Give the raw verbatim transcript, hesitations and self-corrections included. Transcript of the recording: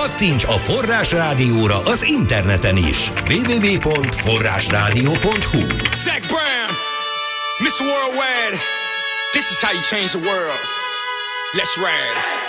Kattints a Forrás Rádióra az interneten is. double-u double-u double-u pont forrásrádió pont hu Zach Brown, mister Worldwide. This is how you change the world. Let's ride.